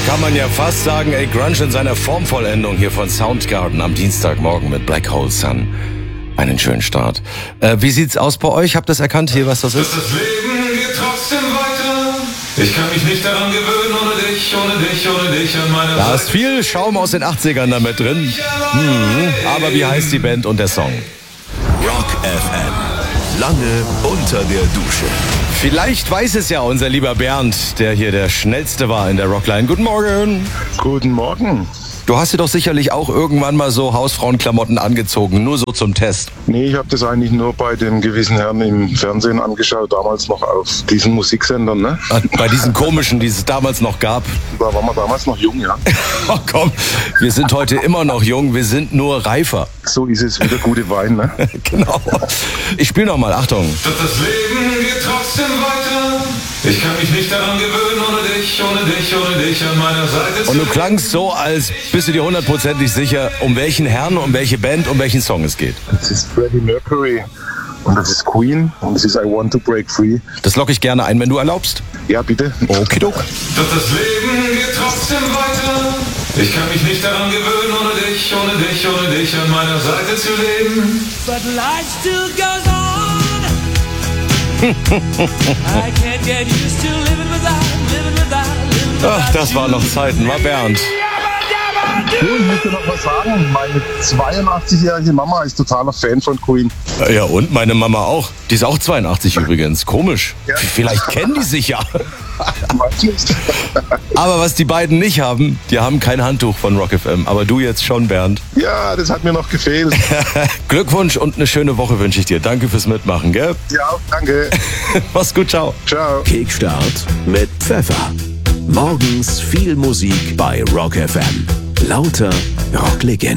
kann man ja fast sagen, Grunge in seiner Formvollendung hier von Soundgarden am Dienstagmorgen mit Black Hole Sun. Einen schönen Start. Wie sieht's aus bei euch? Habt ihr das erkannt hier, was das ist? Das Leben geht trotzdem weiter. Ich kann mich nicht daran gewöhnen, ohne dich an meiner Seite. Da ist viel Schaum aus den 80ern damit drin. Aber wie heißt die Band und der Song? Rock FM. Lange unter der Dusche. Vielleicht weiß es ja unser lieber Bernd, der hier der Schnellste war in der Rockline. Guten Morgen. Guten Morgen. Du hast dir doch sicherlich auch irgendwann mal so Hausfrauenklamotten angezogen, nur so zum Test. Nee, ich habe das eigentlich nur bei dem gewissen Herrn im Fernsehen angeschaut, damals noch auf diesen Musiksendern, ne? Bei diesen komischen, die es damals noch gab. Da waren wir damals noch jung, ja. Oh komm, wir sind heute immer noch jung, wir sind nur reifer. So ist es, wie der gute Wein, ne? Genau. Ich spiele nochmal, Achtung. Das Leben geht trotzdem weiter. Ich kann mich nicht daran gewöhnen, ohne dich an meiner Seite. Und du klangst so, als bist du dir hundertprozentig sicher, um welchen Herrn, um welche Band, um welchen Song es geht. Das ist Freddie Mercury und das ist Queen und das ist I Want to Break Free. Das locke ich gerne ein, wenn du erlaubst. Ja, bitte. Okidok. Das Leben geht trotzdem weiter. Ich kann mich nicht daran gewöhnen, ohne dich an meiner Seite zu leben. But life still goes on. I can't get used to living without. Ach, das waren noch Zeiten, war Bernd. Du, ich möchte noch was sagen. Meine 82-jährige Mama ist totaler Fan von Queen. Ja, und meine Mama auch. Die ist auch 82 übrigens. Komisch. Ja. Vielleicht kennen die sich ja. Weiß nicht. Aber was die beiden nicht haben, die haben kein Handtuch von Rock FM. Aber du jetzt schon, Bernd. Ja, das hat mir noch gefehlt. Glückwunsch und eine schöne Woche wünsche ich dir. Danke fürs Mitmachen, gell? Ja, danke. Mach's gut, ciao. Ciao. Kickstart mit Pfeffer. Morgens viel Musik bei Rock FM. Lauter Rocklegenden.